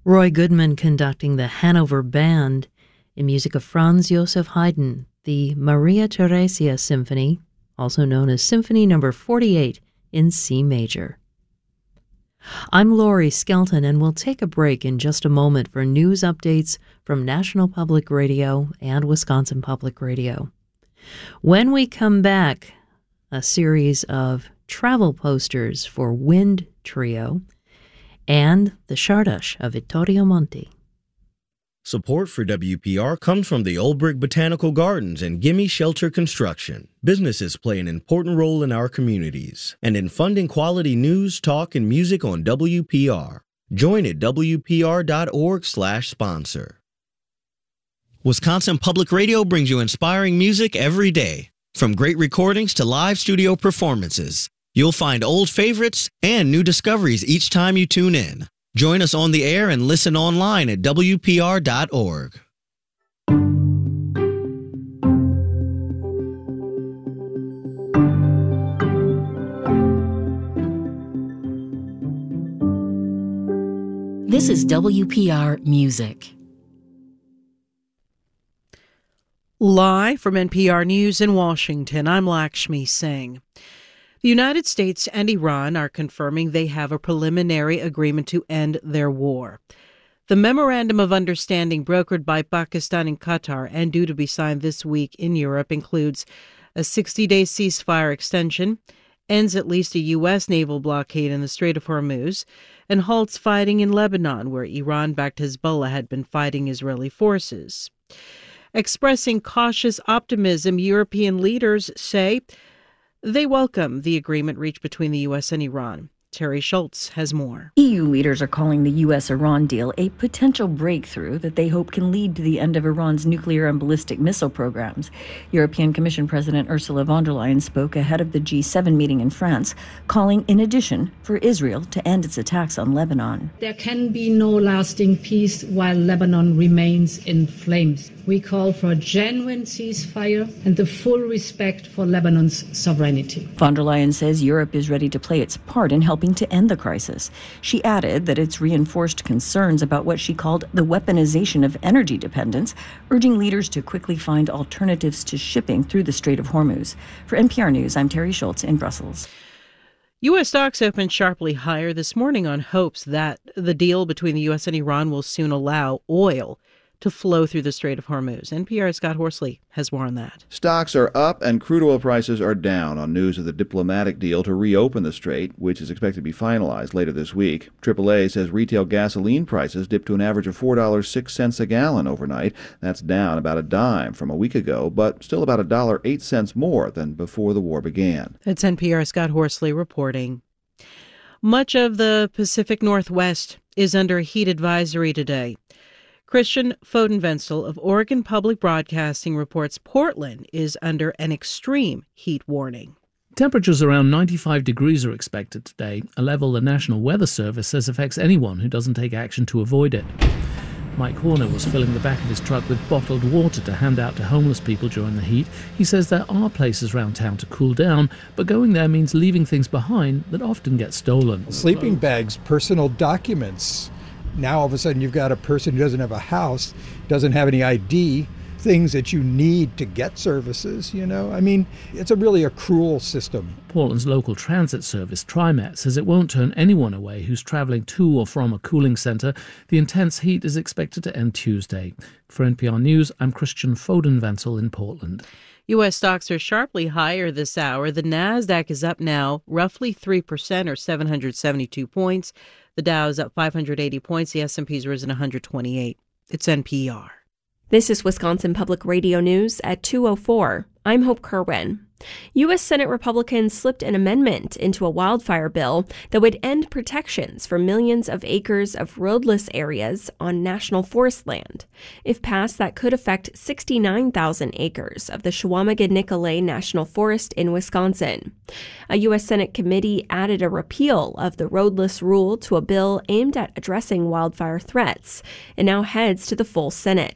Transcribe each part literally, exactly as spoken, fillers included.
Roy Goodman conducting the Hanover Band in music of Franz Joseph Haydn, the Maria Theresia Symphony, also known as Symphony Number forty-eight in C major. I'm Laurie Skelton, and we'll take a break in just a moment for news updates from National Public Radio and Wisconsin Public Radio. When we come back, a series of travel posters for Wind Trio and the Shardash of Vittorio Monti. Support for W P R comes from the Old Brick Botanical Gardens and Gimme Shelter Construction. Businesses play an important role in our communities and in funding quality news, talk, and music on W P R. Join at W P R dot org slash sponsor. Wisconsin Public Radio brings you inspiring music every day. From great recordings to live studio performances, you'll find old favorites and new discoveries each time you tune in. Join us on the air and listen online at W P R dot org. This is W P R Music. Live from N P R News in Washington, I'm Lakshmi Singh. The United States and Iran are confirming they have a preliminary agreement to end their war. The Memorandum of Understanding brokered by Pakistan and Qatar and due to be signed this week in Europe includes a sixty-day ceasefire extension, ends at least a U S naval blockade in the Strait of Hormuz, and halts fighting in Lebanon, where Iran-backed Hezbollah had been fighting Israeli forces. Expressing cautious optimism, European leaders say they welcome the agreement reached between the U S and Iran. Terry Schultz has more. E U leaders are calling the U S Iran deal a potential breakthrough that they hope can lead to the end of Iran's nuclear and ballistic missile programs. European Commission President Ursula von der Leyen spoke ahead of the G seven meeting in France, calling, in addition, for Israel to end its attacks on Lebanon. There can be no lasting peace while Lebanon remains in flames. We call for a genuine ceasefire and the full respect for Lebanon's sovereignty. Von der Leyen says Europe is ready to play its part in helping to end the crisis. She added that it's reinforced concerns about what she called the weaponization of energy dependence, urging leaders to quickly find alternatives to shipping through the Strait of Hormuz. For N P R News, I'm Terry Schultz in Brussels. U S stocks opened sharply higher this morning on hopes that the deal between the U S and Iran will soon allow oil to flow through the Strait of Hormuz. N P R's Scott Horsley has more on that. Stocks are up and crude oil prices are down on news of the diplomatic deal to reopen the strait, which is expected to be finalized later this week. triple A says retail gasoline prices dipped to an average of four dollars and six cents a gallon overnight. That's down about a dime from a week ago, but still about one dollar and eight cents more than before the war began. That's N P R's Scott Horsley reporting. Much of the Pacific Northwest is under a heat advisory today. Christian Fodenvenzel of Oregon Public Broadcasting reports Portland is under an extreme heat warning. Temperatures around ninety-five degrees are expected today, a level the National Weather Service says affects anyone who doesn't take action to avoid it. Mike Horner was filling the back of his truck with bottled water to hand out to homeless people during the heat. He says there are places around town to cool down, but going there means leaving things behind that often get stolen. Sleeping bags, personal documents. Now all of a sudden you've got a person who doesn't have a house, doesn't have any I D, things that you need to get services, you know. I mean, it's a really a cruel system. Portland's local transit service, TriMet, says it won't turn anyone away who's travelling to or from a cooling centre. The intense heat is expected to end Tuesday. For N P R News, I'm Christian Fodenvenzel in Portland. U S stocks are sharply higher this hour. The Nasdaq is up now roughly three percent or seven hundred seventy-two points. The Dow is up five hundred eighty points. The S and P's risen one hundred twenty-eight. It's N P R. This is Wisconsin Public Radio News at two oh four. I'm Hope Kerwin. U S Senate Republicans slipped an amendment into a wildfire bill that would end protections for millions of acres of roadless areas on national forest land. If passed, that could affect sixty-nine thousand acres of the Chequamegon-Nicolet National Forest in Wisconsin. A U S Senate committee added a repeal of the roadless rule to a bill aimed at addressing wildfire threats. It now heads to the full Senate.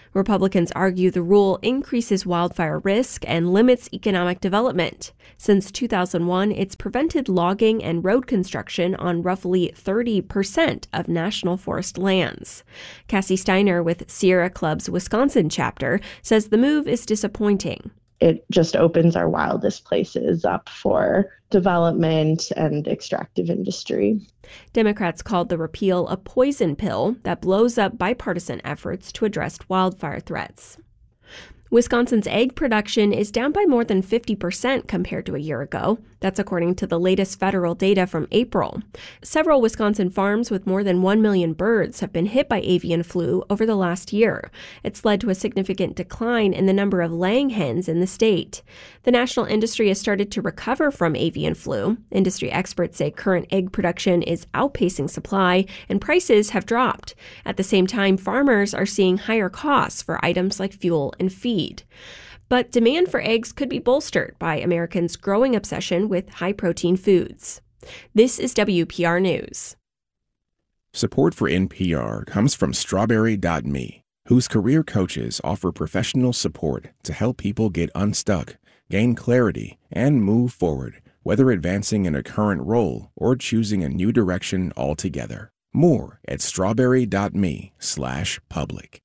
Republicans argue the rule increases wildfire risk and limits economic development. Since two thousand one, it's prevented logging and road construction on roughly thirty percent of national forest lands. Cassie Steiner with Sierra Club's Wisconsin chapter says the move is disappointing. It just opens our wildest places up for development and extractive industry. Democrats called the repeal a poison pill that blows up bipartisan efforts to address wildfire threats. Wisconsin's egg production is down by more than fifty percent compared to a year ago. That's according to the latest federal data from April. Several Wisconsin farms with more than one million birds have been hit by avian flu over the last year. It's led to a significant decline in the number of laying hens in the state. The national industry has started to recover from avian flu. Industry experts say current egg production is outpacing supply and prices have dropped. At the same time, farmers are seeing higher costs for items like fuel and feed. But demand for eggs could be bolstered by Americans' growing obsession with high-protein foods. This is W P R News. Support for N P R comes from Strawberry dot me, whose career coaches offer professional support to help people get unstuck, gain clarity, and move forward, whether advancing in a current role or choosing a new direction altogether. More at strawberry dot me slash public.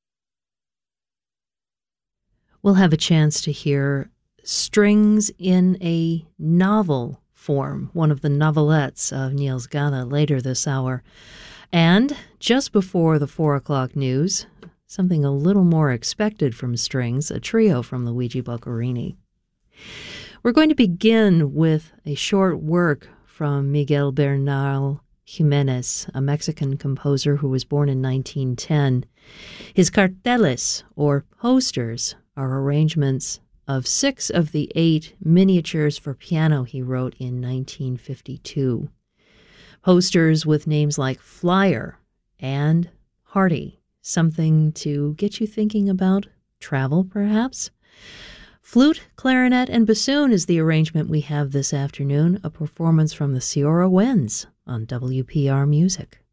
We'll have a chance to hear Strings in a novel form, one of the novelettes of Niels Gade, later this hour. And just before the four o'clock news, something a little more expected from Strings, a trio from Luigi Boccherini. We're going to begin with a short work from Miguel Bernal Jimenez, a Mexican composer who was born in nineteen ten. His carteles, or posters, are arrangements of six of the eight miniatures for piano he wrote in nineteen fifty-two. Posters with names like Flyer and Hardy, something to get you thinking about travel, perhaps? Flute, clarinet, and bassoon is the arrangement we have this afternoon, a performance from the Ciora Winds on W P R Music.